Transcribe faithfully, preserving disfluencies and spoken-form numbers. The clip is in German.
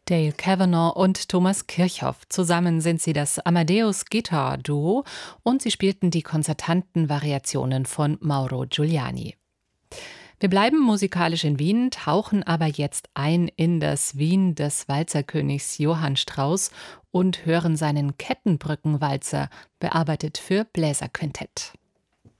Dale Kavanagh und Thomas Kirchhoff. Zusammen sind sie das Amadeus Guitar Duo und sie spielten die konzertanten Variationen von Mauro Giuliani. Wir bleiben musikalisch in Wien, tauchen aber jetzt ein in das Wien des Walzerkönigs Johann Strauss und hören seinen Kettenbrückenwalzer, bearbeitet für Bläserquintett.